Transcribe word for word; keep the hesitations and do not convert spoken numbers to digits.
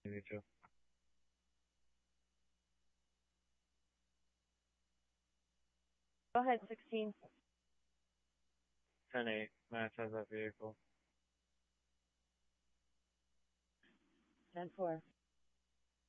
You need to. Go ahead, sixteen. ten eight. Match has that vehicle. ten four.